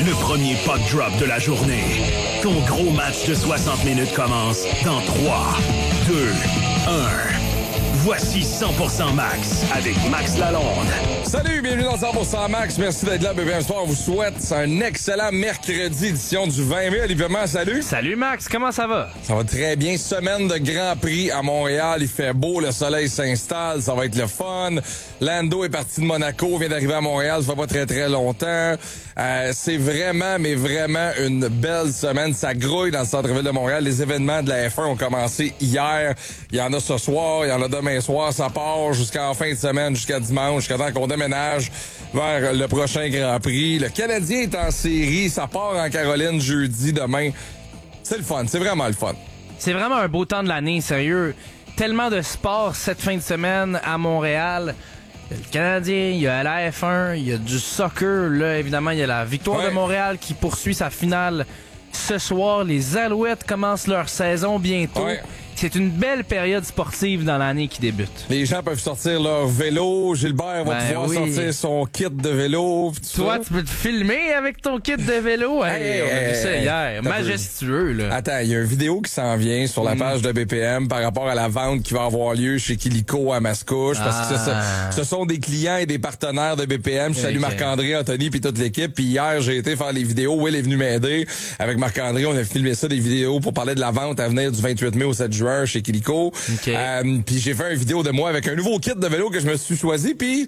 Le premier puck drop de la journée. Ton gros match de 60 minutes commence dans 3, 2, 1. Voici 100% Max avec Max Lalonde. Salut, bienvenue dans 100% Max. Merci d'être là, BPM Sport. On vous souhaite un excellent mercredi, édition du 20 mai. Olivier Mans, salut. Salut Max, comment ça va? Ça va très bien. Semaine de Grand Prix à Montréal. Il fait beau, le soleil s'installe, ça va être le fun. Lando est parti de Monaco, vient d'arriver à Montréal, ça fait pas très très longtemps. C'est vraiment, mais vraiment une belle semaine. Ça grouille dans le centre-ville de Montréal. Les événements de la F1 ont commencé hier. Il y en a ce soir, il y en a demain soir. Ça part jusqu'en fin de semaine, jusqu'à dimanche, jusqu'à temps qu'on déménage vers le prochain Grand Prix. Le Canadien est en série. Ça part en Caroline jeudi, demain. C'est le fun. C'est vraiment le fun. C'est vraiment un beau temps de l'année, sérieux. Tellement de sport cette fin de semaine à Montréal. Il y a le Canadien, il y a la F1, il y a du soccer. Là, évidemment, il y a la Victoire de Montréal qui poursuit sa finale ce soir. Les Alouettes commencent leur saison bientôt. Ouais. C'est une belle période sportive dans l'année qui débute. Les gens peuvent sortir leur vélo. Gilbert va pouvoir sortir son kit de vélo. Toi, tu peux te filmer avec ton kit de vélo. On a vu ça hier. Majestueux, là. Attends, il y a une vidéo qui s'en vient sur la page de BPM par rapport à la vente qui va avoir lieu chez Kilico à Mascouche. Parce que ce sont des clients et des partenaires de BPM. Je salue Marc-André, Anthony puis toute l'équipe. Puis hier, j'ai été faire les vidéos. Will est venu m'aider. Avec Marc-André, on a filmé ça, des vidéos pour parler de la vente à venir du 28 mai au 7 juin chez Kilico. Puis j'ai fait une vidéo de moi avec un nouveau kit de vélo que je me suis choisi. Puis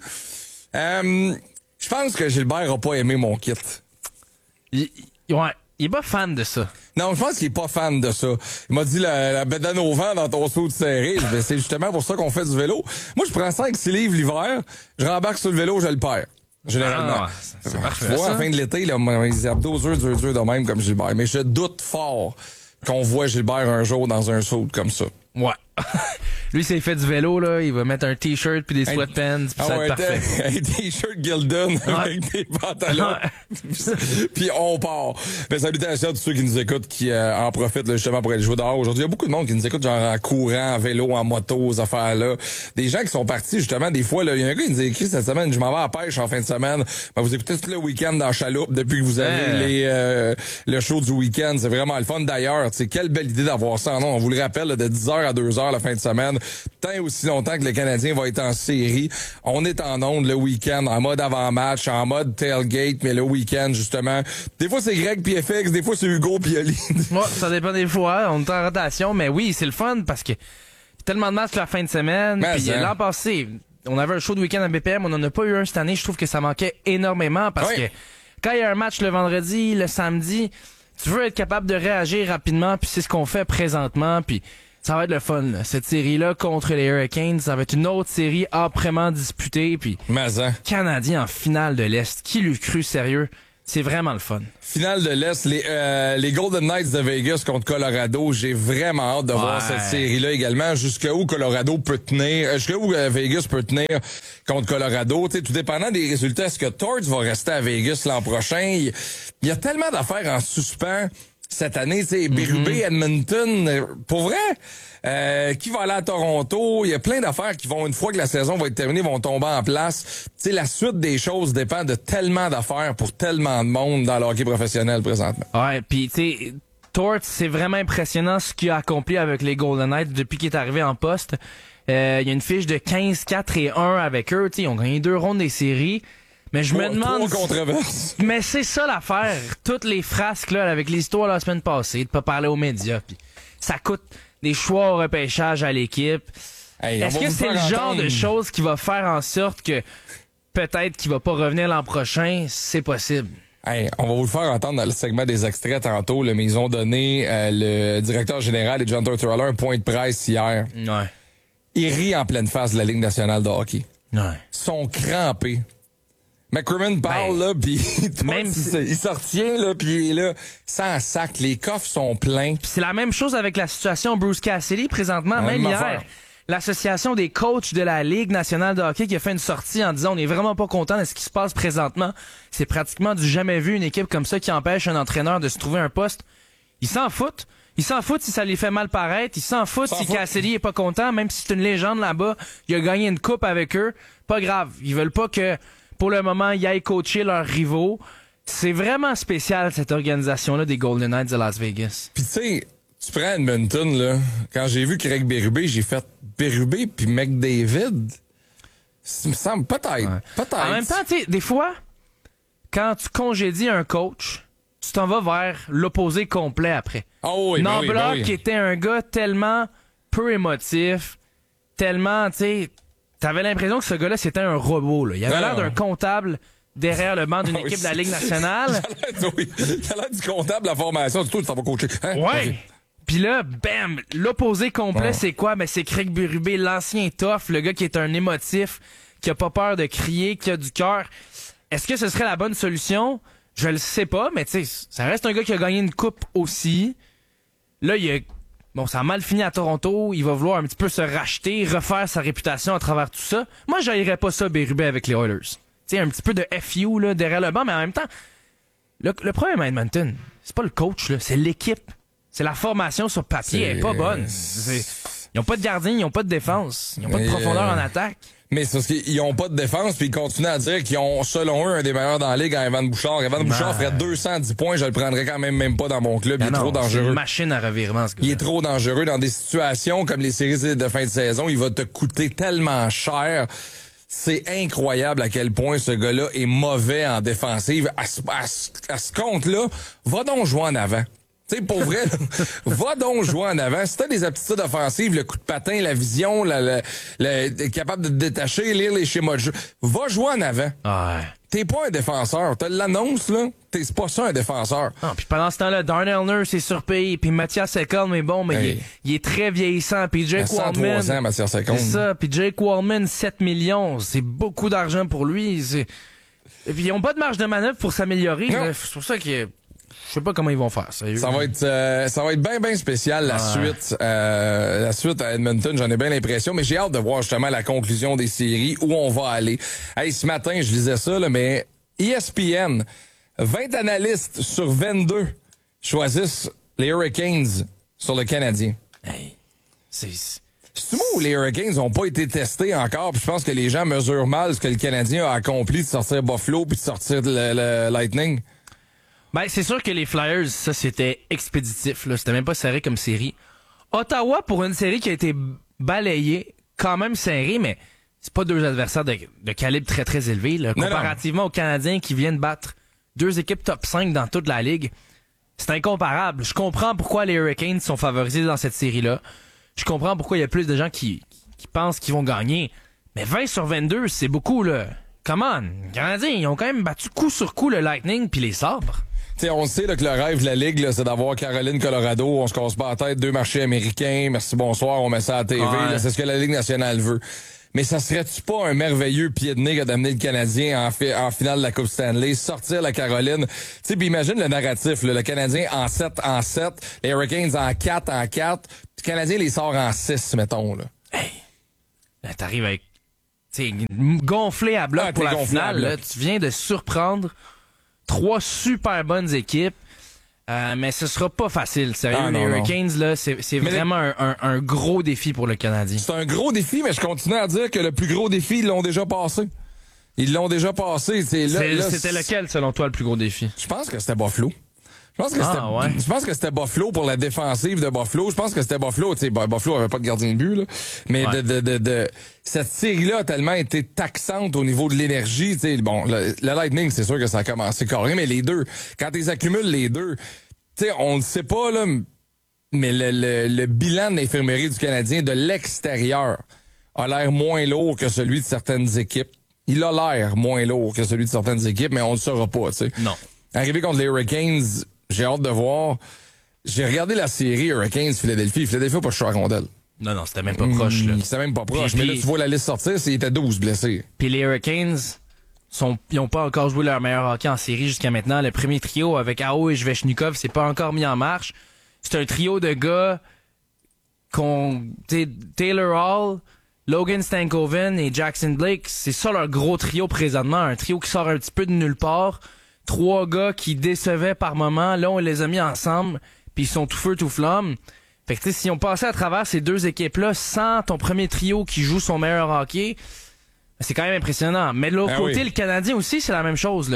je pense que Gilbert a pas aimé mon kit. Il est pas fan de ça. Non, je pense qu'il est pas fan de ça. Il m'a dit la bédane au vent dans ton saut de serré. C'est justement pour ça qu'on fait du vélo. Moi, je prends 5-6 livres l'hiver, je rembarque sur le vélo, je le perds. Généralement. C'est parfait. À la fin de l'été, là, mes abdos durs de même comme Gilbert. Mais je doute fort qu'on voit Gilbert un jour dans un saut comme ça. Ouais. Lui, s'il fait du vélo, là, il va mettre un t-shirt puis des sweatpants puis ça va être parfait. Un t-shirt Gildan avec des pantalons. Puis on part. Mais salutations à tous ceux qui nous écoutent, qui en profitent là, justement pour aller jouer dehors. Aujourd'hui, il y a beaucoup de monde qui nous écoute genre en courant, en vélo, en moto, aux affaires-là. Des gens qui sont partis justement des fois. Il y a un gars qui nous a écrit cette semaine, je m'en vais à la pêche en fin de semaine. Ben, vous écoutez tout le week-end dans Chaloupe depuis que vous avez le show du week-end. C'est vraiment le fun. D'ailleurs, c'est quelle belle idée d'avoir ça. Non, on vous le rappelle, là, de 10h à 2h la fin de semaine. Tant aussi longtemps que le Canadien va être en série. On est en onde le week-end, en mode avant-match, en mode tailgate, mais le week-end, justement. Des fois, c'est Greg puis FX, des fois, c'est Hugo puis Oli. Ouais, ça dépend des fois. On est en rotation, mais oui, c'est le fun parce que tellement de matchs la fin de semaine. Puis l'an passé, on avait un show de week-end à BPM, on en a pas eu un cette année. Je trouve que ça manquait énormément parce que quand il y a un match le vendredi, le samedi, tu veux être capable de réagir rapidement, puis c'est ce qu'on fait présentement, puis ça va être le fun, là. Cette série-là contre les Hurricanes, ça va être une autre série âprement disputée, puis Canadien en finale de l'Est. Qui l'eût cru, sérieux? C'est vraiment le fun. Finale de l'Est, les Golden Knights de Vegas contre Colorado. J'ai vraiment hâte de voir cette série-là également. Jusqu'où Colorado peut tenir, jusqu'où Vegas peut tenir contre Colorado. T'sais, tout dépendant des résultats, est-ce que Torts va rester à Vegas l'an prochain? Il y a tellement d'affaires en suspens cette année, c'est Berube, Edmonton, pour vrai, qui va aller à Toronto, il y a plein d'affaires qui vont, une fois que la saison va être terminée, vont tomber en place. Tu sais, la suite des choses dépend de tellement d'affaires pour tellement de monde dans le hockey professionnel présentement. Ouais, puis tu sais, Torts, c'est vraiment impressionnant ce qu'il a accompli avec les Golden Knights depuis qu'il est arrivé en poste. Il y a une fiche de 15-4-1 avec eux, tu sais, ils ont gagné 2 rondes des séries. Mais je me demande. Mais c'est ça l'affaire. Toutes les frasques là avec l'histoire la semaine passée, de pas parler aux médias, puis ça coûte des choix au repêchage à l'équipe. Est-ce que c'est le genre de choses qui va faire en sorte que peut-être qu'il va pas revenir l'an prochain? C'est possible. On va vous le faire entendre dans le segment des extraits tantôt, là, mais ils ont donné le directeur général et John Tortorella un point de presse hier. Ouais. Il rit en pleine face de la Ligue nationale de hockey. Ouais. Ils sont crampés. McCrimmon parle, là, pis même il s'en retient, là, pis il est là, sans sac, les coffres sont pleins. Pis c'est la même chose avec la situation Bruce Cassidy présentement, même hier. L'association des coachs de la Ligue nationale de hockey qui a fait une sortie en disant on est vraiment pas content de ce qui se passe présentement. C'est pratiquement du jamais vu, une équipe comme ça qui empêche un entraîneur de se trouver un poste. Ils s'en foutent. Ils s'en foutent si ça les fait mal paraître. Ils s'en foutent si Cassidy est pas content, même si c'est une légende là-bas. Il a gagné une coupe avec eux. Pas grave. Ils veulent pas que, pour le moment, ils aillent coacher leurs rivaux. C'est vraiment spécial, cette organisation-là des Golden Knights de Las Vegas. Puis tu sais, tu prends Edmonton, là, quand j'ai vu Craig Berube, j'ai fait Berube puis McDavid. Ça me semble peut-être. Peut-être. En même temps, tu sais, des fois, quand tu congédies un coach, tu t'en vas vers l'opposé complet après. Oh oui, Knoblauch, qui était un gars tellement peu émotif, tellement, tu sais, t'avais l'impression que ce gars-là, c'était un robot, là. Il avait l'air d'un comptable derrière le banc d'une équipe de la Ligue nationale. Oui, t'as l'air du comptable de la formation, du tout, tu t'en vas coacher. Hein? Ouais! Okay. Puis là, bam, l'opposé complet, c'est quoi? Ben, c'est Craig Berube, l'ancien tough, le gars qui est un émotif, qui a pas peur de crier, qui a du cœur. Est-ce que ce serait la bonne solution? Je le sais pas, mais tu sais, ça reste un gars qui a gagné une coupe aussi. Là, ça a mal fini à Toronto. Il va vouloir un petit peu se racheter, refaire sa réputation à travers tout ça. Moi, j'haïrais pas ça, Berube, avec les Oilers. Tu sais, un petit peu de FU, là, derrière le banc, mais en même temps, le problème à Edmonton, c'est pas le coach, là, c'est l'équipe. C'est la formation sur papier, elle est pas bonne. Ils ont pas de gardien, ils ont pas de défense, ils ont pas de profondeur en attaque. Mais c'est parce qu'ils ont pas de défense, puis ils continuent à dire qu'ils ont, selon eux, un des meilleurs dans la ligue, Evan Bouchard. Evan Bouchard ferait 210 points, je le prendrais quand même pas dans mon club. Il est trop dangereux. C'est une machine à revirement, ce gars-là. Il est trop dangereux dans des situations comme les séries de fin de saison. Il va te coûter tellement cher. C'est incroyable à quel point ce gars-là est mauvais en défensive. À ce compte-là, va donc jouer en avant. Tu sais, pour vrai, là, va donc jouer en avant. Si t'as des aptitudes offensives, le coup de patin, la vision, capable de te détacher, lire les schémas de jeu, va jouer en avant. Ouais. T'es pas un défenseur. T'as l'annonce, là. C'est pas ça, un défenseur. Non, puis pendant ce temps-là, Darnell Nurse est surpayé, puis Mathias Ekholm est bon, mais il est très vieillissant, puis Jake Wallman... 103 ans, Mathias Ekholm. C'est ça, puis Jake Wallman, 7 millions, c'est beaucoup d'argent pour lui. Et puis ils ont pas de marge de manœuvre pour s'améliorer. C'est pour ça que... Je sais pas comment ils vont faire. Sérieux. Ça va être bien spécial la suite. La suite à Edmonton, j'en ai bien l'impression, mais j'ai hâte de voir justement la conclusion des séries, où on va aller. Hey, ce matin, je lisais ça, là, mais ESPN, 20 analystes sur 22 choisissent les Hurricanes sur le Canadien. Hey, c'est moi où les Hurricanes n'ont pas été testés encore, puis je pense que les gens mesurent mal ce que le Canadien a accompli de sortir Buffalo puis de sortir le Lightning. Ben, c'est sûr que les Flyers, ça, c'était expéditif, là. C'était même pas serré comme série. Ottawa, pour une série qui a été balayée, quand même serrée, mais c'est pas deux adversaires de calibre très, très élevé, là. Comparativement aux Canadiens qui viennent battre deux équipes top 5 dans toute la ligue. C'est incomparable. Je comprends pourquoi les Hurricanes sont favorisés dans cette série-là. Je comprends pourquoi il y a plus de gens qui pensent qu'ils vont gagner. Mais 20 sur 22, c'est beaucoup, là. Come on. Les Canadiens, ils ont quand même battu coup sur coup le Lightning puis les Sabres. T'sais, on sait là, que le rêve de la Ligue, là, c'est d'avoir Caroline, Colorado. On se casse pas la tête, 2 marchés américains. Merci, bonsoir, on met ça à la TV. Ouais. Là, c'est ce que la Ligue nationale veut. Mais ça serait-tu pas un merveilleux pied de nez que d'amener le Canadien en finale de la Coupe Stanley, sortir la Caroline? Tu sais, puis imagine le narratif, là, le Canadien en 7, les Hurricanes en 4, le Canadien les sort en 6, mettons. Là. Hey! Là, t'arrives avec... T'sais, gonflé à bloc pour la finale. Là, tu viens de surprendre 3 super bonnes équipes. Mais ce sera pas facile, sérieux. Les Hurricanes, là, c'est vraiment un gros défi pour le Canadien. C'est un gros défi, mais je continue à dire que le plus gros défi, ils l'ont déjà passé. Ils l'ont déjà passé. C'était lequel, selon toi, le plus gros défi? Je pense que c'était Buffalo. Je pense que c'était Buffalo pour la défensive de Buffalo. Je pense que c'était Buffalo. Tu sais, Buffalo avait pas de gardien de but, là. Mais cette série-là a tellement été taxante au niveau de l'énergie. Tu sais, bon, le Lightning, c'est sûr que ça a commencé carré, mais les deux, quand ils accumulent les deux, tu sais, on ne sait pas, là, mais le bilan de l'infirmerie du Canadien de l'extérieur a l'air moins lourd que celui de certaines équipes. Il a l'air moins lourd que celui de certaines équipes, mais on ne le saura pas, tu sais. Non. Arrivé contre les Hurricanes, j'ai hâte de voir. J'ai regardé la série Hurricanes-Philadelphie. Philadelphie n'a pas choisi à rondelle. Non, c'était même pas proche, là. C'était même pas proche. Mais là, tu vois la liste sortir, il était 12 blessés. Puis les Hurricanes, ils ont pas encore joué leur meilleur hockey en série jusqu'à maintenant. Le premier trio avec Aho et Svechnikov, c'est pas encore mis en marche. C'est un trio de gars Taylor Hall, Logan Stankoven et Jackson Blake, c'est ça leur gros trio présentement. Un trio qui sort un petit peu de nulle part. 3 gars qui décevaient par moment. Là, on les a mis ensemble, puis ils sont tout feu, tout flamme. Fait que, tu sais, si on passait à travers ces deux équipes-là sans ton premier trio qui joue son meilleur hockey, c'est quand même impressionnant. Mais de l'autre côté, le Canadien aussi, c'est la même chose, là.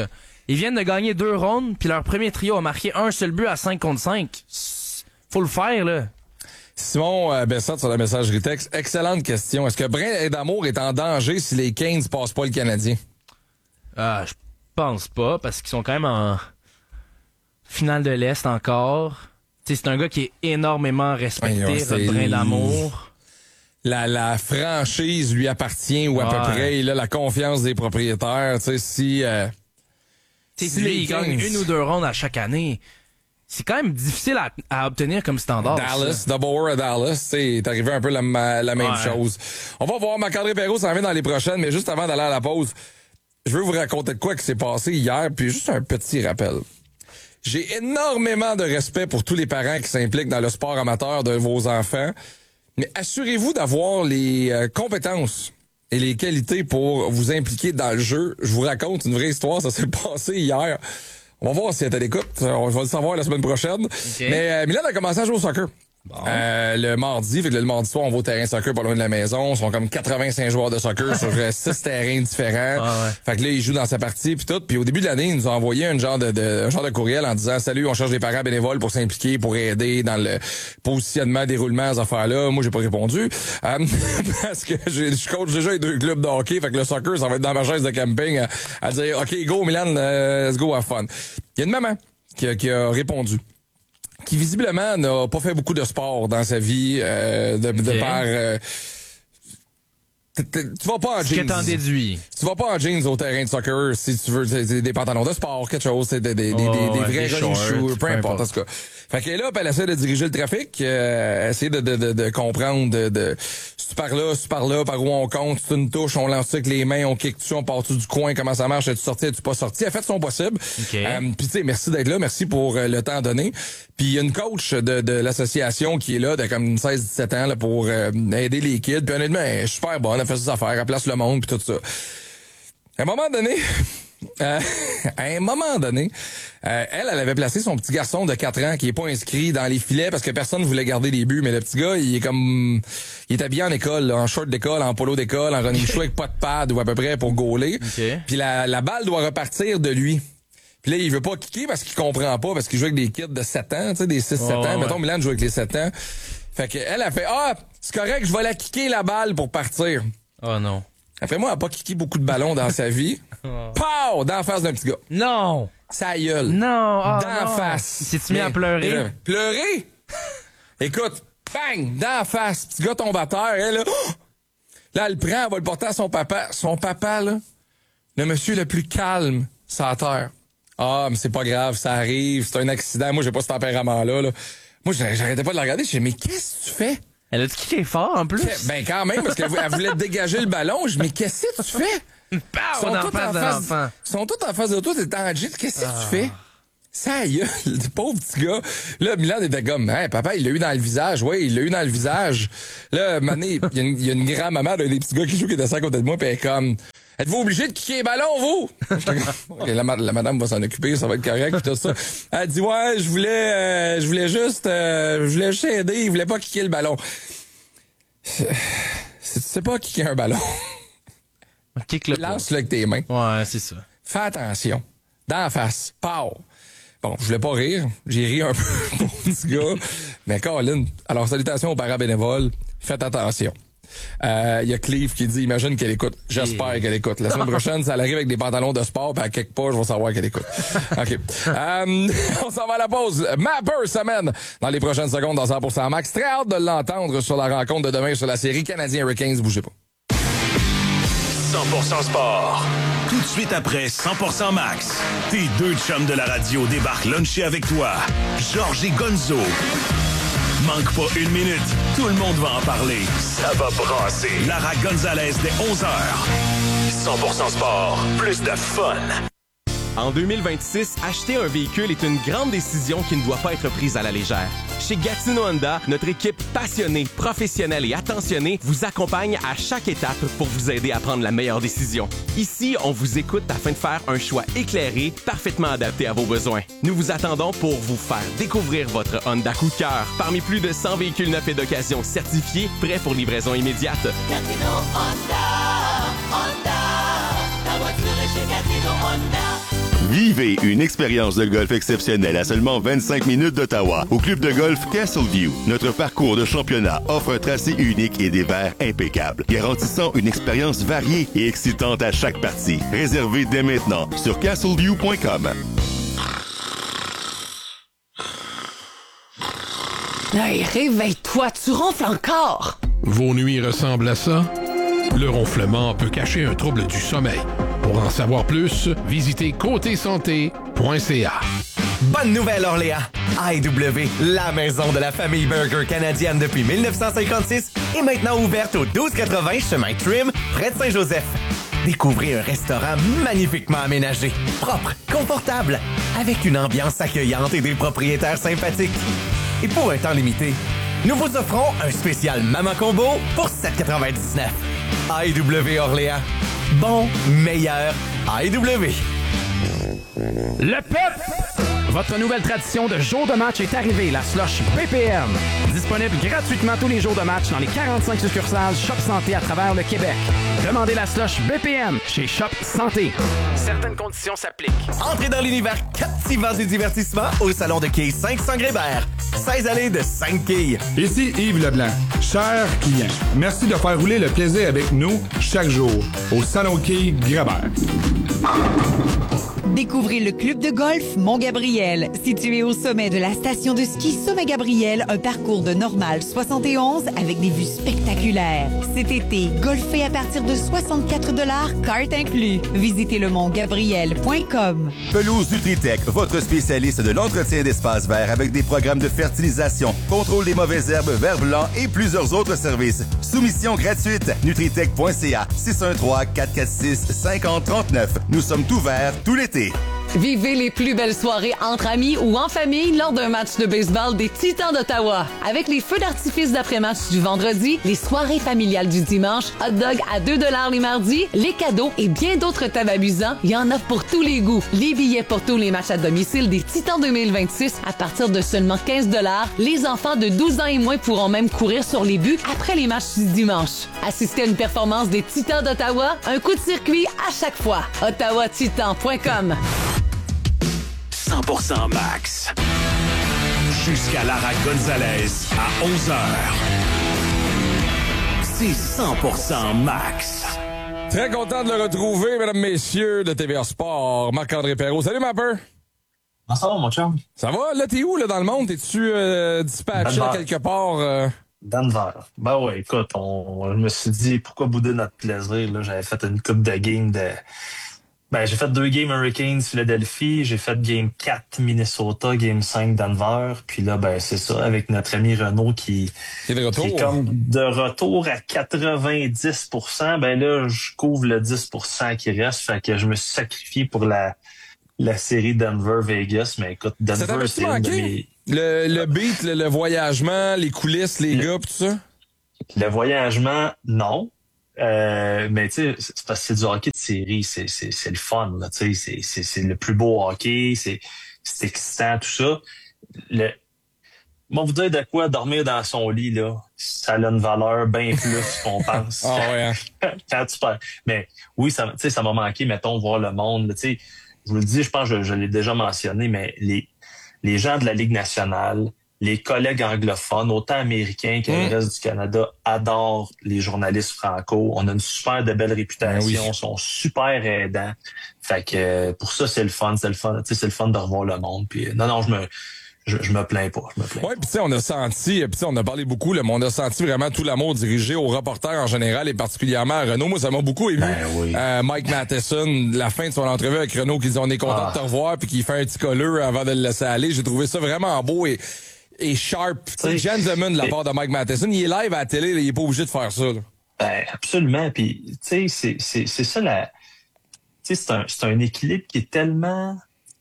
Ils viennent de gagner 2 rondes, puis leur premier trio a marqué un seul but à 5 contre 5. Faut le faire, là. Simon Bessette sur la messagerie texte. Excellente question. Est-ce que Brin d'Amour est en danger si les Canes passent pas le Canadien? Je pense pas, parce qu'ils sont quand même en finale de l'Est encore. T'sais, c'est un gars qui est énormément respecté, notre Brin d'Amour. La franchise lui appartient ou à peu près. Il a la confiance des propriétaires. Tu sais, si lui, il gagne 1 ou 2 rondes à chaque année. C'est quand même difficile à obtenir comme standard. Dallas, Double War à Dallas, c'est arrivé un peu la même chose. On va voir, Marc-André Perrault s'en vient dans les prochaines, mais juste avant d'aller à la pause, je veux vous raconter de quoi qui s'est passé hier, puis juste un petit rappel. J'ai énormément de respect pour tous les parents qui s'impliquent dans le sport amateur de vos enfants, mais assurez-vous d'avoir les compétences et les qualités pour vous impliquer dans le jeu. Je vous raconte une vraie histoire, ça s'est passé hier. On va voir si elle est à l'écoute. On va le savoir la semaine prochaine. Okay. Mais Milan a commencé à jouer au soccer. Bon. Le mardi, fait que le mardi soir, on va au terrain de soccer pas loin de la maison. Ils sont comme 85 joueurs de soccer sur 6 terrains différents. Ah ouais. Fait que là, ils jouent dans sa partie puis tout. Puis au début de l'année, ils nous ont envoyé un genre de courriel en disant salut, on cherche des parents bénévoles pour s'impliquer, pour aider dans le positionnement, déroulement, ces affaires-là. Moi, j'ai pas répondu parce que je coach déjà les 2 clubs de hockey. Fait que le soccer, ça va être dans ma chaise de camping à dire OK, go Milan, let's go have fun. Il y a une maman qui a répondu, qui visiblement n'a pas fait beaucoup de sport dans sa vie, de par... tu vas pas en jeans. Ce que t'en déduis. Tu vas pas en jeans au terrain de soccer si tu veux des pantalons de sport, quelque chose, des vrais running shoes, peu importe, en tout cas. Fait que là, elle essaie de diriger le trafic, essayer de comprendre si tu pars là, par où on compte, c'est une touche, on lance ça avec les mains, on kick dessus, on part-tu du coin, comment ça marche, es-tu sorti, es-tu pas sorti? Elle a fait son possible. Okay. Puis tu sais, merci d'être là, merci pour le temps donné. Puis il y a une coach de l'association qui est là, de comme 16-17 ans, là, pour aider les kids. Puis honnêtement, elle est super bonne, elle fait ses affaires, elle place le monde, puis tout ça. À un moment donné... elle avait placé son petit garçon de 4 ans qui est pas inscrit dans les filets parce que personne voulait garder les buts, mais le petit gars, il est habillé en école, là, en short d'école, en polo d'école, en running shoe avec pas de pad ou à peu près pour gauler. Okay. Puis la balle doit repartir de lui. Puis là, il veut pas kicker parce qu'il comprend pas, parce qu'il joue avec des kids de 7 ans, tu sais, des 6-7 ans. Mettons, Milan joue avec les 7 ans. Fait qu'elle a fait, c'est correct, je vais la kicker la balle pour partir. Oh non. Après, moi, elle a pas kické beaucoup de ballons dans sa vie. Pow! Dans la face d'un petit gars. Non! Sa gueule. Non! Dans la face. Il s'est mis à pleurer? Pleurer? Écoute, bang! Dans la face. Petit gars tombe à terre. Elle, là, là, elle le prend, elle va le porter à son papa. Son papa, là, le monsieur le plus calme, c'est à terre. Mais c'est pas grave, ça arrive, c'est un accident. Moi, j'ai pas ce tempérament-là. Là. Moi, j'arrêtais pas de la regarder. Je disais, mais qu'est-ce que tu fais? Elle a-tu kické fort, en plus? Ben, quand même, parce qu'elle voulait dégager le ballon. Je dis, mais qu'est-ce que tu fais? Ils sont tous en face de toi, t'es en jean. Qu'est-ce que tu fais? Ça y est, le pauvre petit gars. Là, Milan était comme, hey, papa, il l'a eu dans le visage. Oui, il l'a eu dans le visage. Là, mané, il y a une grand-maman des petits gars qui jouent qui est assis à côté de moi, pis elle est comme, êtes-vous obligé de kicker les ballons, vous? Okay, la madame va s'en occuper, ça va être correct, pis tout ça. Elle dit, ouais, je voulais juste aider, il voulait pas kicker le ballon. Tu sais pas kicker un ballon. Lance-le avec tes mains. Ouais, c'est ça. Fais attention. Dans la face. Pow! Bon, je voulais pas rire. J'ai ri un peu, mon petit gars. Mais Colin, alors salutations aux parents bénévoles. Faites attention. Il y a Cleve qui dit, imagine qu'elle écoute. J'espère qu'elle écoute. La semaine prochaine, ça arrive avec des pantalons de sport, puis à quelque part, je vais savoir qu'elle écoute. OK. On s'en va à la pause. Mapper semaine dans les prochaines secondes dans 100% Max. Très hâte de l'entendre sur la rencontre de demain sur la série Canadien Hurricanes. Bougez pas. 100% sport. Tout de suite après 100% Max, tes 2 chums de la radio débarquent luncher avec toi. Georges et Gonzo. Manque pas une minute, tout le monde va en parler. Ça va brasser. Lara Gonzalez dès 11h. 100% sport, plus de fun. En 2026, acheter un véhicule est une grande décision qui ne doit pas être prise à la légère. Chez Gatineau Honda, notre équipe passionnée, professionnelle et attentionnée vous accompagne à chaque étape pour vous aider à prendre la meilleure décision. Ici, on vous écoute afin de faire un choix éclairé, parfaitement adapté à vos besoins. Nous vous attendons pour vous faire découvrir votre Honda coup de cœur parmi plus de 100 véhicules neufs et d'occasion certifiés, prêts pour livraison immédiate. Gatineau Honda, Honda, la voiture est chez Gatineau Honda. Vivez une expérience de golf exceptionnelle à seulement 25 minutes d'Ottawa au club de golf Castleview. Notre parcours de championnat offre un tracé unique et des verts impeccables, garantissant une expérience variée et excitante à chaque partie. Réservez dès maintenant sur castleview.com. Hey, réveille-toi, tu ronfles encore! Vos nuits ressemblent à ça? Le ronflement peut cacher un trouble du sommeil. Pour en savoir plus, visitez côtésanté.ca. Bonne nouvelle, Orléans! AEW, la maison de la famille burger canadienne depuis 1956, est maintenant ouverte au 1280 chemin Trim, près de Saint-Joseph. Découvrez un restaurant magnifiquement aménagé, propre, confortable, avec une ambiance accueillante et des propriétaires sympathiques. Et pour un temps limité, nous vous offrons un spécial Mama Combo pour 7,99. AEW Orléans. Bon, meilleur AEW. Le PEP! Votre nouvelle tradition de jour de match est arrivée, la slush BPM. Disponible gratuitement tous les jours de match dans les 45 succursales Shop Santé à travers le Québec. Demandez la slush BPM chez Shop Santé. Certaines conditions s'appliquent. Entrez dans l'univers captivant du divertissement au salon de quilles 500 Grébert. 16 allées de 5 quilles. Ici Yves Leblanc. Chers clients, merci de faire rouler le plaisir avec nous chaque jour au salon de quilles Grébert. Découvrez le club de golf Mont-Gabriel. Situé au sommet de la station de ski Sommet-Gabriel, un parcours de normal 71 avec des vues spectaculaires. Cet été, golfez à partir de 64 $, carte inclus. Visitez le montgabriel.com. Pelouse Nutritech, votre spécialiste de l'entretien d'espaces verts avec des programmes de fertilisation, contrôle des mauvaises herbes, vers blanc et plusieurs autres services. Soumission gratuite. Nutritech.ca 613-446-5039. Nous sommes ouverts tout l'été. Vivez les plus belles soirées entre amis ou en famille lors d'un match de baseball des Titans d'Ottawa. Avec les feux d'artifice d'après-match du vendredi, les soirées familiales du dimanche, hot dog à 2 $ les mardis, les cadeaux et bien d'autres thèmes amusants, il y en a pour tous les goûts. Les billets pour tous les matchs à domicile des Titans 2026 à partir de seulement 15 $. Les enfants de 12 ans et moins pourront même courir sur les buts après les matchs du dimanche. Assistez à une performance des Titans d'Ottawa, un coup de circuit à chaque fois. OttawaTitan.com. 100% max. Jusqu'à Lara Gonzalez à 11h. C'est 100% max. Très content de le retrouver, mesdames, messieurs, de TVA Sport. Marc-André Perrault. Salut, ma peur. Ça va, mon chum? Ça va? Là, t'es où, là, dans le monde? T'es-tu dispatché quelque part? Denver. Ben ouais, écoute, je me suis dit, pourquoi bouder notre plaisir? Là, j'avais fait une coupe de game de... Ben, j'ai fait 2 games Hurricanes Philadelphie, j'ai fait game 4 Minnesota, game 5 Denver, puis là, ben, c'est ça, avec notre ami Renaud qui est comme de retour à 90%, ben là, je couvre le 10% qui reste, fait que je me suis sacrifié pour la série Denver-Vegas, mais écoute, Denver, c'est une de mes... Le beat, le voyagement, les coulisses, les gars, pis tout ça? Le voyagement, non. Mais tu sais, c'est parce que c'est du hockey de série, c'est le fun, là, tu sais, c'est le plus beau hockey, c'est excitant, tout ça. Bon, vous dire de quoi dormir dans son lit, là, ça a une valeur bien plus qu'on pense. Ah ouais. Quand tu perds. Mais oui, ça m'a manqué, mettons, voir le monde, tu sais. Je vous le dis, je pense que je l'ai déjà mentionné, mais les gens de la Ligue nationale, les collègues anglophones, autant américains que le reste du Canada, adorent les journalistes franco. On a une super de belle réputation, sont super aidants. Fait que pour ça, c'est le fun, tu sais, c'est le fun de revoir le monde. Puis non, je me plains pas, Ouais, puis tu sais, on a senti, puis on a parlé beaucoup, mais on a senti vraiment tout l'amour dirigé aux reporters en général et particulièrement à Renaud. Moi, ça m'a beaucoup ému. Mike Matheson, la fin de son entrevue avec Renaud, qui dit on est content de te revoir, puis qui fait un petit colleux avant de le laisser aller. J'ai trouvé ça vraiment beau et sharp. C'est gentleman de la part de Mike Matheson. Il est live à la télé, là, il est pas obligé de faire ça. Là. Ben, absolument. Puis, tu sais, c'est ça la... Tu sais, c'est un équilibre qui est tellement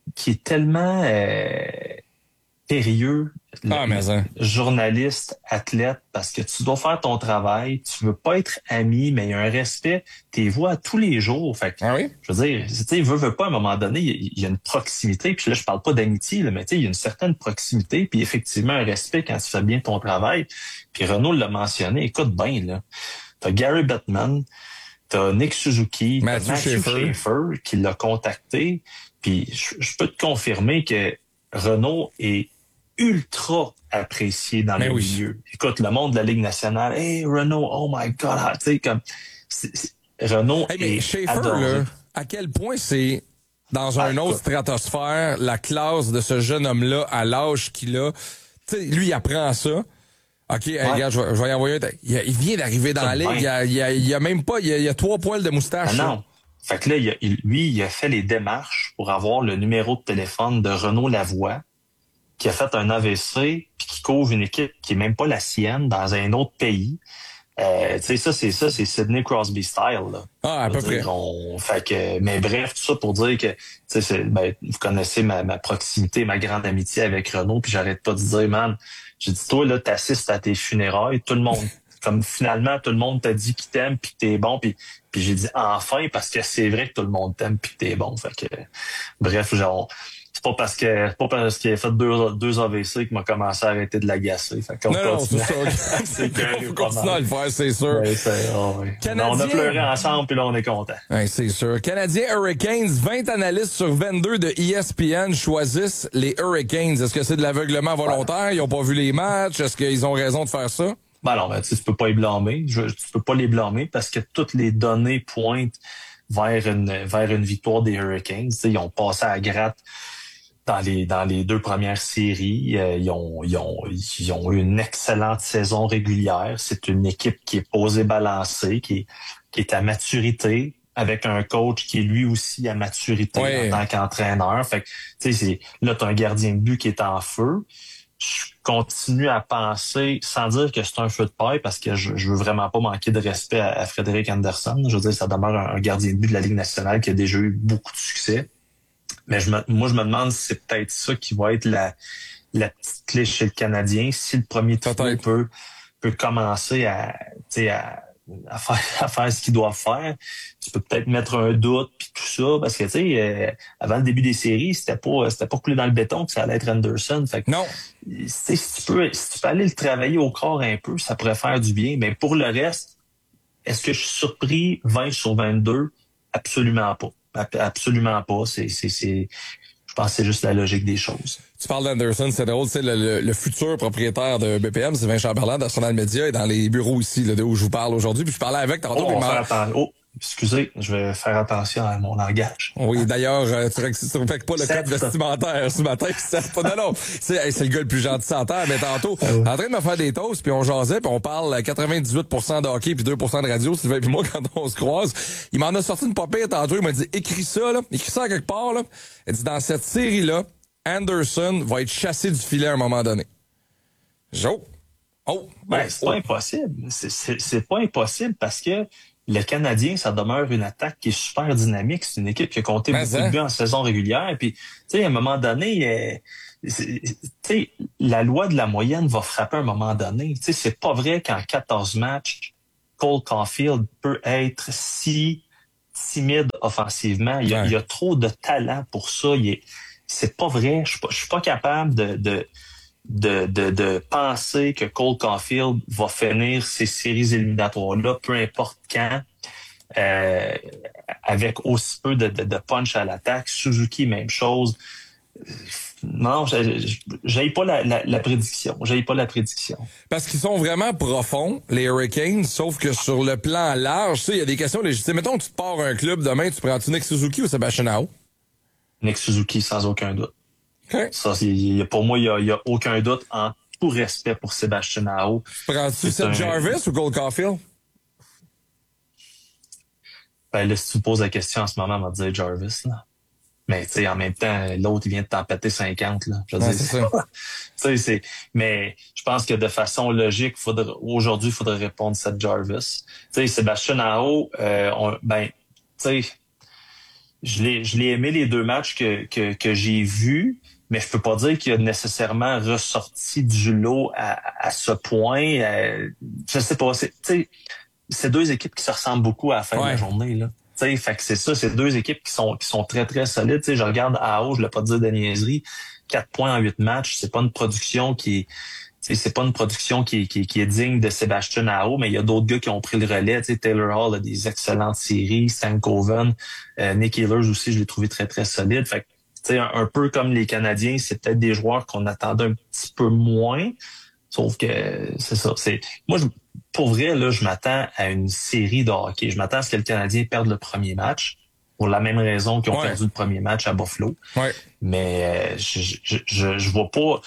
périlleux, journaliste, athlète, parce que tu dois faire ton travail, tu veux pas être ami, mais il y a un respect, t'es vois tous les jours. Fait que, je veux dire, tu sais, veut pas, à un moment donné, il y a une proximité, puis là, je parle pas d'amitié, là, mais tu sais, il y a une certaine proximité, puis effectivement, un respect quand tu fais bien ton travail. Puis Renaud l'a mentionné, écoute bien, là, t'as Gary Bettman, t'as Nick Suzuki, Matthew Schaefer qui l'a contacté. Puis je peux te confirmer que Renaud est ultra apprécié dans le milieu. Écoute, le monde de la Ligue nationale, hey Renaud, oh my God, tu sais, comme Renaud est Schaefer, adoré. là, à quel point c'est dans une autre stratosphère la classe de ce jeune homme-là à l'âge qu'il a. Tu sais, lui, il apprend ça. OK, regarde, je vais y envoyer il vient d'arriver dans la Ligue, il y a même pas, il y a 3 poils de moustache. Ah non. Fait que là, il a fait les démarches pour avoir le numéro de téléphone de Renaud Lavoie, qui a fait un AVC, puis qui couvre une équipe qui est même pas la sienne, dans un autre pays. Tu sais, c'est Sidney Crosby style, là. Ah, à peu près. Fait que, mais bref, tout ça pour dire que, tu sais, vous connaissez ma proximité, ma grande amitié avec Renaud, puis j'arrête pas de dire, man, j'ai dit, toi, là, t'assistes à tes funérailles, tout le monde, comme finalement, tout le monde t'a dit qu'il t'aime, puis que t'es bon, puis j'ai dit, enfin, parce que c'est vrai que tout le monde t'aime, puis que t'es bon. Fait que, bref, genre, c'est pas parce qu'il a fait deux AVC qu'il m'a commencé à arrêter de l'agacer. Fait qu'on continue. C'est ça. On continue à le faire, c'est sûr. Ouais, Canadien... On a pleuré ensemble, puis là, on est content. Ouais, c'est sûr. Canadien Hurricanes, 20 analystes sur 22 de ESPN choisissent les Hurricanes. Est-ce que c'est de l'aveuglement volontaire? Ils n'ont pas vu les matchs? Est-ce qu'ils ont raison de faire ça? Ben non, tu peux pas les blâmer. Tu peux pas les blâmer parce que toutes les données pointent vers une victoire des Hurricanes. T'sais, ils ont passé à gratte dans les 2 premières séries. Ils ont eu une excellente saison régulière. C'est une équipe qui est posée balancée, qui est à maturité, avec un coach qui est lui aussi à maturité en tant qu'entraîneur. Fait que, tu sais, là, t'as un gardien de but qui est en feu. Je continue à penser, sans dire que c'est un feu de paille, parce que je veux vraiment pas manquer de respect à Frédéric Anderson. Je veux dire, ça demeure un gardien de but de la Ligue nationale qui a déjà eu beaucoup de succès. Mais moi, je me demande si c'est peut-être ça qui va être la petite clé chez le Canadien. Si le premier tour peut commencer à faire ce qu'ils doivent faire, tu peux peut-être mettre un doute puis tout ça, parce que tu sais, avant le début des séries, c'était pas coulé dans le béton que ça allait être Anderson. Fait que, non. Si tu peux aller le travailler au corps un peu, ça pourrait faire du bien. Mais pour le reste, est-ce que je suis surpris 20 sur 22? Absolument pas. Absolument pas. Je pense que c'est juste la logique des choses. Tu parles d'Anderson, c'est drôle, c'est le futur propriétaire de BPM, c'est Vincent Berland d'Arsenal Media, et dans les bureaux ici, là, où je vous parle aujourd'hui, puis je parlais avec tantôt. Excusez, je vais faire attention à mon langage. Oui, d'ailleurs, tu respectes pas le code vestimentaire ce matin. Non, c'est le gars le plus gentil sans terre, mais tantôt, en train de me faire des toasts, puis on jasait, puis on parle 98% de hockey, puis 2% de radio, Sylvain puis moi, quand on se croise. Il m'en a sorti une papier tantôt, il m'a dit, écris ça quelque part, là. Il dit, dans cette série-là, Anderson va être chassé du filet à un moment donné. C'est pas impossible. C'est pas impossible parce que le Canadien, ça demeure une attaque qui est super dynamique. C'est une équipe qui a compté beaucoup de buts en saison régulière. Puis, tu sais, à un moment donné, la loi de la moyenne va frapper à un moment donné. Tu sais, c'est pas vrai qu'en 14 matchs, Cole Caulfield peut être si timide offensivement. Il y a trop de talent pour ça. C'est pas vrai. Je suis pas capable de penser que Cole Caulfield va finir ces séries éliminatoires-là, peu importe quand, avec aussi peu de punch à l'attaque. Suzuki, même chose. Non, j'aille pas la prédiction. J'aille pas la prédiction. Parce qu'ils sont vraiment profonds, les Hurricanes, sauf que sur le plan large, tu sais, il y a des questions légitimes. Mettons que tu te pars un club demain, tu prends-tu Nick Suzuki ou Sébastien Aho? Nick Suzuki, sans aucun doute. Okay. Ça, pour moi, il y a aucun doute, en tout respect pour Sébastien Aho. Prends-tu Seth Jarvis ou Cole Caulfield? Ben là, si tu me poses la question en ce moment, on va te dire Jarvis, là. Mais tu sais, en même temps, l'autre, il vient de t'en péter 50, là. Je veux dire, c'est ça. Mais je pense que de façon logique, aujourd'hui, il faudrait répondre Seth Jarvis. Tu sais, Sébastien Aho, tu sais, je l'ai aimé les 2 matchs que j'ai vus, mais je peux pas dire qu'il a nécessairement ressorti du lot à ce point. Je sais pas. C'est 2 équipes qui se ressemblent beaucoup à la fin de la journée, là. Fait que c'est ça, c'est 2 équipes qui sont très, très solides. T'sais, je regarde Aho, je ne vais pas dire de niaiserie, 4 points en 8 matchs, c'est pas une production qui c'est pas une production qui est digne de Sébastien Aho, mais il y a d'autres gars qui ont pris le relais. Taylor Hall a des excellentes séries, Stan Coven, Nick Ehlers aussi, je l'ai trouvé très, très solide. Fait que, un peu comme les Canadiens, c'est peut-être des joueurs qu'on attendait un petit peu moins. Sauf que c'est ça. Moi, pour vrai, là, je m'attends à une série de hockey. Je m'attends à ce que le Canadien perde le premier match. Pour la même raison qu'ils ont perdu le premier match à Buffalo. Ouais. Mais je vois pas.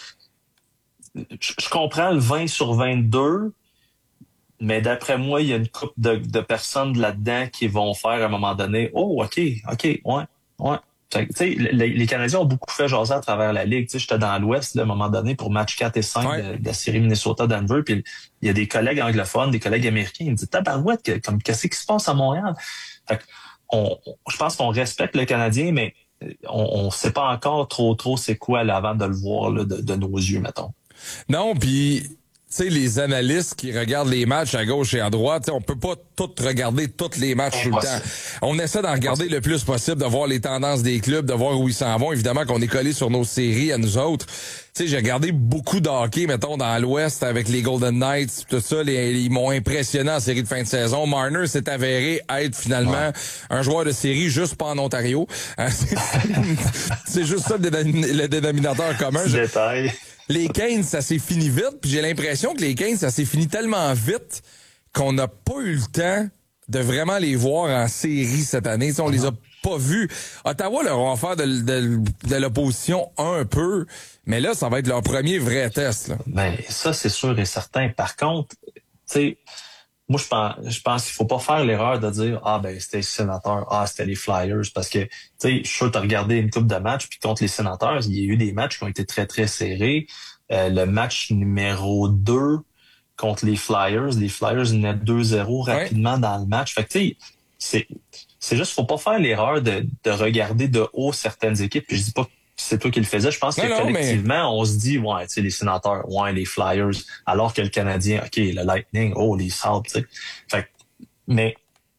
Je comprends le 20/22, mais d'après moi, il y a une couple de personnes là-dedans qui vont faire à un moment donné. Oh, OK, ouais. Les Canadiens ont beaucoup fait jaser à travers la Ligue. J'étais dans l'Ouest là, à un moment donné pour match 4 et 5 de la série Minnesota-Denver. Puis il y a des collègues anglophones, des collègues américains. Ils me disent tabarouette, qu'est-ce qui se passe à Montréal? Fait que, je pense qu'on respecte le Canadien, mais on sait pas encore trop c'est quoi là, avant de le voir là, de nos yeux, mettons. Non, puis tu sais, les analystes qui regardent les matchs à gauche et à droite, on peut pas tout regarder tous les matchs tout le temps. On essaie d'en regarder le plus possible, de voir les tendances des clubs, de voir où ils s'en vont. Évidemment qu'on est collé sur nos séries à nous autres. Tu sais, j'ai regardé beaucoup de hockey, mettons, dans l'Ouest avec les Golden Knights, tout ça. Ils m'ont impressionné en série de fin de saison. Marner s'est avéré être finalement un joueur de série juste pas en Ontario. C'est juste ça le dénominateur commun. Détail. Les Canes, ça s'est fini vite, puis j'ai l'impression que les Canes, ça s'est fini tellement vite qu'on n'a pas eu le temps de vraiment les voir en série cette année. T'sais, on les a pas vus. Ottawa leur va faire de l'opposition un peu, mais là, ça va être leur premier vrai test. Là. Ben, ça, c'est sûr et certain. Par contre, tu sais, moi, je pense qu'il faut pas faire l'erreur de dire c'était les Sénateurs, c'était les Flyers, parce que, tu sais, je suis sûr que tu as regardé une couple de matchs, puis contre les Sénateurs, il y a eu des matchs qui ont été très, très serrés. Le match numéro 2 contre les Flyers venaient 2-0 rapidement dans le match. Fait que, tu sais, c'est juste, faut pas faire l'erreur de regarder de haut certaines équipes, puis je dis pas que c'est toi qui le faisais. Je pense que collectivement, on se dit, tu sais, les Sénateurs, les Flyers, alors que le Canadien, OK, le Lightning, les Sabres, tu sais. Fait mais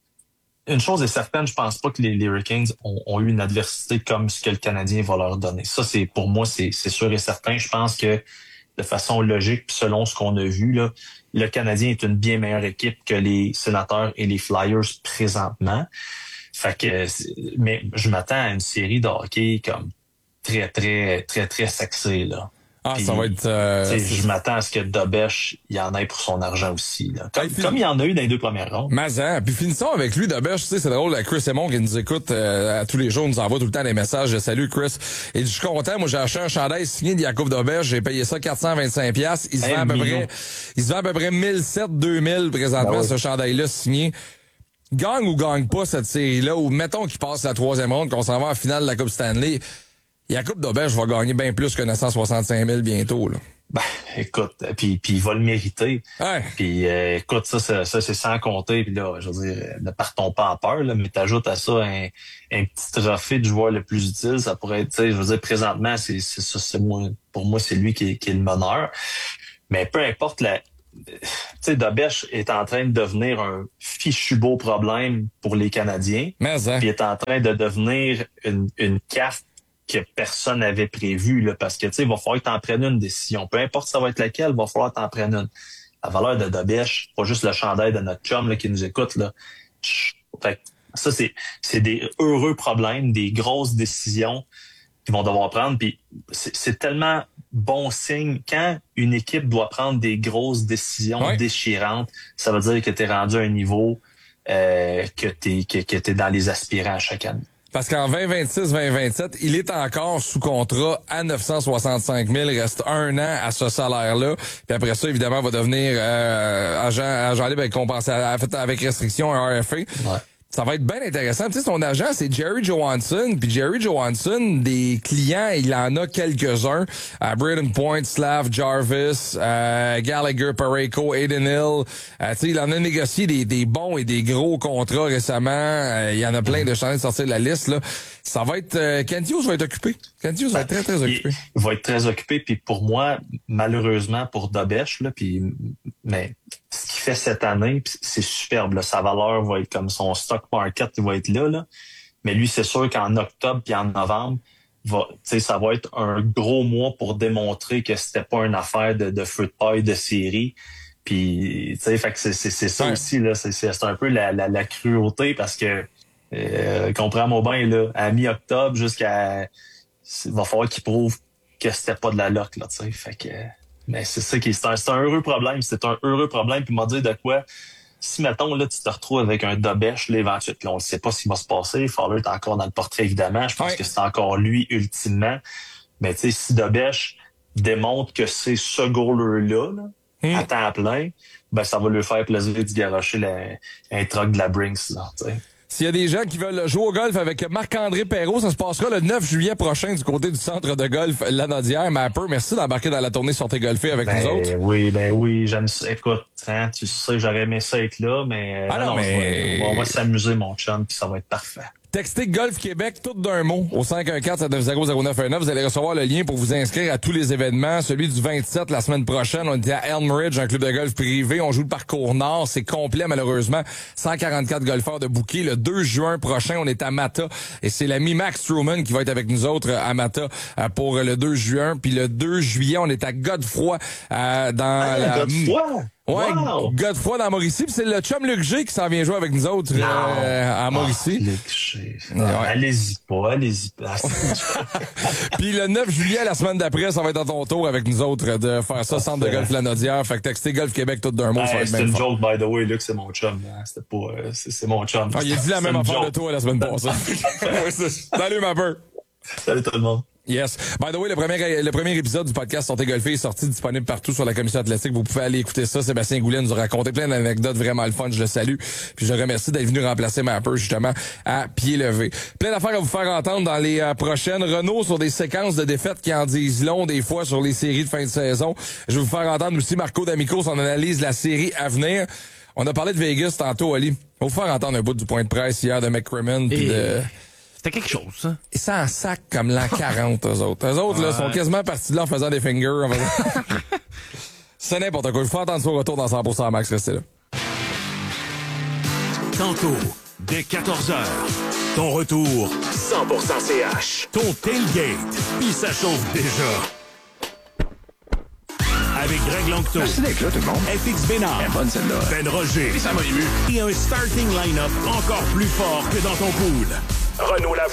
une chose est certaine, je pense pas que les Hurricanes ont eu une adversité comme ce que le Canadien va leur donner. Ça, pour moi, c'est sûr et certain. Je pense que de façon logique, puis selon ce qu'on a vu, là, le Canadien est une bien meilleure équipe que les Sénateurs et les Flyers présentement. Fait que, mais je m'attends à une série de hockey comme très, très, très, très sexy, là. Puis, ça va être... je m'attends à ce que Dobèche, il y en ait pour son argent aussi, là. Comme il y en a eu dans les 2 premières rondes. Mazan. Puis finissons avec lui, Dobèche. Tu sais, c'est drôle, Chris Aymon qui nous écoute à tous les jours, nous envoie tout le temps des messages. Salut, Chris. Et je suis content. Moi, j'ai acheté un chandail signé de Jakub Dobèche. J'ai payé ça 425$. Il se vend à peu près 1007-2000 présentement, ce chandail-là signé. Gagne ou gagne pas cette série-là, ou mettons qu'il passe la 3e ronde, qu'on s'en va en finale de la Coupe Stanley. Jakub Dobèche va gagner bien plus que 965 000 bientôt, là. Ben, écoute, puis il va le mériter. Ouais. Puis écoute, ça c'est sans compter. Puis là, je veux dire, ne partons pas en peur, là, mais t'ajoutes à ça un petit trophée de joueur le plus utile. Ça pourrait être, tu sais, je veux dire, présentement, pour moi, c'est lui qui est le meneur. Mais peu importe tu sais, Dobèche est en train de devenir un fichu beau problème pour les Canadiens. Mais Puis est en train de devenir une carte que personne n'avait prévu, là, parce que, tu sais, il va falloir que tu en prennes une décision. Peu importe ça va être laquelle, il va falloir que tu en prennes une. La valeur de Dobèche, pas juste le chandail de notre chum là, qui nous écoute, là. Fait que ça, c'est des heureux problèmes, des grosses décisions qu'ils vont devoir prendre. Puis c'est tellement bon signe. Quand une équipe doit prendre des grosses décisions déchirantes, ça veut dire que tu es rendu à un niveau que t'es dans les aspirants chaque année. Parce qu'en 2026-2027, il est encore sous contrat à 965 000. Il reste 1 an à ce salaire-là. Puis après ça, évidemment, va devenir agent libre avec restriction, un RFA. Ouais. Ça va être bien intéressant. Tu sais, son agent, c'est Jerry Johansson. Puis Jerry Johansson, des clients, il en a quelques-uns. Braden Point, Slav, Jarvis, Gallagher, Parayko, Aiden Hill. Tu sais, il en a négocié des bons et des gros contrats récemment. Il y en a plein de chances de sortir de la liste, là. Ça va être... Kent Hughes va être occupé. Kent Hughes va être très, très occupé. Il va être très occupé. Puis pour moi, malheureusement, pour Dobèche, là, mais ce qu'il fait cette année, c'est superbe. Là. Sa valeur va être comme son stock market, il va être là. Mais lui, c'est sûr qu'en octobre puis en novembre, ça va être un gros mois pour démontrer que c'était pas une affaire de feu de paille de série. Puis, fait que c'est ça aussi, là. C'est un peu la cruauté parce que, comprends-moi bien, là, à mi-octobre il va falloir qu'il prouve que c'était pas de la loc, là, tu sais. Fait que, mais c'est ça c'est un heureux problème. C'est un heureux problème. Puis m'a dit de quoi, si, mettons, là, tu te retrouves avec un Dobèche, là, éventuellement, là, on ne sait pas ce qui va se passer. Fowler est encore dans le portrait, évidemment. Je pense que c'est encore lui, ultimement. Mais, tu sais, si Dobèche démontre que c'est ce goaler-là, là, à temps plein, ben, ça va lui faire plaisir de garocher un truck de la Brinks, là, tu sais. S'il y a des gens qui veulent jouer au golf avec Marc-André Perrault, ça se passera le 9 juillet prochain du côté du centre de golf Lanaudière. Mapper, merci d'embarquer dans la tournée Sortez golfer avec nous autres. Oui, j'aime ça. Écoute, hein, tu sais, j'aurais aimé ça être là, mais, on va s'amuser, mon chum, puis ça va être parfait. Textez Golf Québec tout d'un mot au 514-790-0919. Vous allez recevoir le lien pour vous inscrire à tous les événements. Celui du 27 la semaine prochaine, on est à Elmridge, un club de golf privé. On joue le parcours nord. C'est complet, malheureusement. 144 golfeurs de bouquet. Le 2 juin prochain, on est à Mata. Et c'est l'ami Max Truman qui va être avec nous autres à Mata pour le 2 juin. Puis le 2 juillet, on est à Godefroy Godefroy? Ouais, wow. Godefroy dans Mauricie. Puis c'est le chum Luc G qui s'en vient jouer avec nous autres à Mauricie. Luc G. Allez-y pas. Puis le 9 juillet, la semaine d'après, ça va être à ton tour avec nous autres de faire ça, centre de golf Lanaudière. Fait que textez Golf Québec tout d'un mot. C'est une joke, by the way, Luc, c'est mon chum. C'était pas, c'est mon chum. Il a dit la même affaire de toi la semaine passée. Salut, ma peur. Salut tout le monde. Yes. By the way, le premier épisode du podcast Sortez golfer est sorti, disponible partout sur la commission athlétique. Vous pouvez aller écouter ça. Sébastien Goulet nous a raconté plein d'anecdotes vraiment le fun. Je le salue. Puis je le remercie d'être venu remplacer Mapper, justement, à pied levé. Plein d'affaires à vous faire entendre dans les prochaines. Renault sur des séquences de défaites qui en disent long, des fois, sur les séries de fin de saison. Je vais vous faire entendre aussi Marco D'Amico, son analyse de la série à venir. On a parlé de Vegas tantôt, Ali. On va vous faire entendre un bout du point de presse hier de McCrimmon puis de... C'était quelque chose, ça. Et ça en sac comme l'an 40, eux autres. Eux autres, là, sont quasiment partis de là en faisant des fingers. C'est n'importe quoi. Je vous fais entendre son retour dans 100% Max. Restez là. Tantôt, dès 14h, ton retour 100% CH. Ton tailgate, puis ça chauffe déjà. Avec Greg Langto. Merci d'être là, tout le monde. FX Bénard. Bonne celle-là. Ben Roger. Ça m'a ému. Et un starting line-up encore plus fort que dans ton pool. Renaud Lavoie.